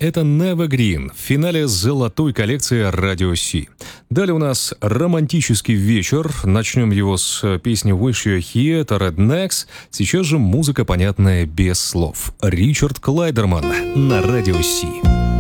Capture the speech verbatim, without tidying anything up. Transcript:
Это Never Green в финале золотой коллекции Радио Си. Далее у нас романтический вечер. Начнем его с песни Wish You're Here, это Rednecks. Сейчас же музыка, понятная без слов. Ричард Клайдерман на Радио Си.